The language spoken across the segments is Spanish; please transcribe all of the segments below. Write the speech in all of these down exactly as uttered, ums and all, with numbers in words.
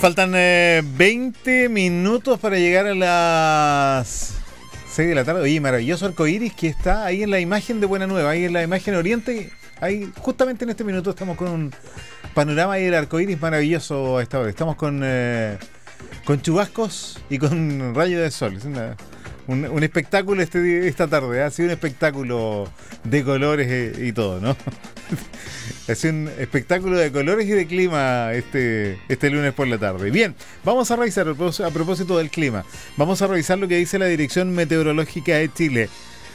faltan eh, veinte minutos para llegar a las seis de la tarde. Oye, maravilloso arcoíris que está ahí en la imagen de Buena Nueva, ahí en la imagen oriente. Ahí, justamente en este minuto estamos con un panorama ahí del arcoíris maravilloso a esta hora. Estamos con, eh, con chubascos y con rayos de sol. Es una, un, un espectáculo este, esta tarde. ¿eh? Ha sido un espectáculo de colores y, y todo, ¿no? Ha sido un espectáculo de colores y de clima este, este lunes por la tarde. Bien, vamos a revisar a propósito del clima. Vamos a revisar lo que dice la Dirección Meteorológica de Chile.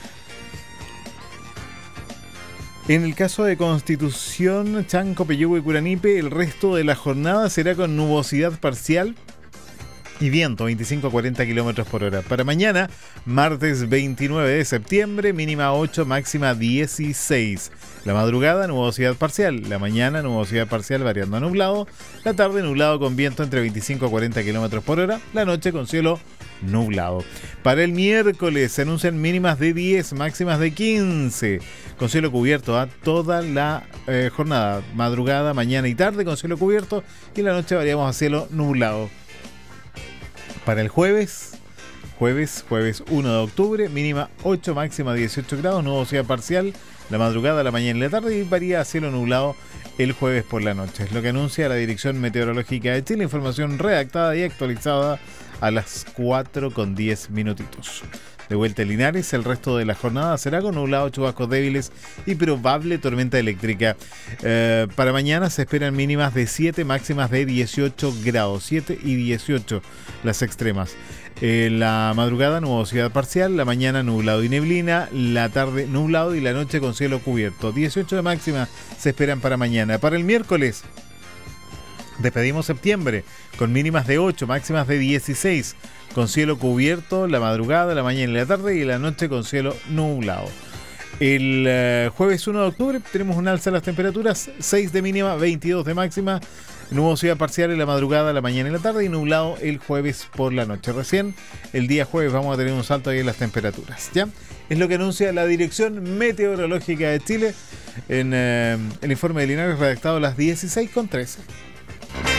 En el caso de Constitución, Chanco, Peyúgue y Curanipe, el resto de la jornada será con nubosidad parcial y viento veinticinco a cuarenta kilómetros por hora. Para mañana, martes veintinueve de septiembre, mínima ocho, máxima dieciséis. La madrugada, nubosidad parcial. La mañana, nubosidad parcial variando a nublado. La tarde, nublado con viento entre veinticinco a cuarenta kilómetros por hora. La noche con cielo nublado. Para el miércoles se anuncian mínimas de diez, máximas de quince. Con cielo cubierto a toda la eh, jornada. Madrugada, mañana y tarde con cielo cubierto. Y la noche variamos a cielo nublado. Para el jueves, jueves, jueves uno de octubre, mínima ocho, máxima dieciocho grados, nubosidad parcial, la madrugada, la mañana y la tarde, y varía a cielo nublado el jueves por la noche. Es lo que anuncia la Dirección Meteorológica de Chile, información redactada y actualizada a las cuatro con diez minutitos. De vuelta a Linares, el resto de la jornada será con nublado, chubascos débiles y probable tormenta eléctrica. Eh, para mañana se esperan mínimas de siete, máximas de dieciocho grados, siete y dieciocho las extremas. Eh, la madrugada nubosidad parcial, la mañana nublado y neblina, la tarde nublado y la noche con cielo cubierto. dieciocho de máxima se esperan para mañana. Para el miércoles despedimos septiembre con mínimas de ocho, máximas de dieciséis. Con cielo cubierto la madrugada, la mañana y la tarde, y la noche con cielo nublado. El uh, jueves uno de octubre tenemos un alza en las temperaturas, seis de mínima, veintidós de máxima, nubosidad parcial en la madrugada, la mañana y la tarde, y nublado el jueves por la noche. Recién el día jueves vamos a tener un salto ahí en las temperaturas, ¿ya? Es lo que anuncia la Dirección Meteorológica de Chile en uh, el informe de Linares redactado a las dieciséis con trece.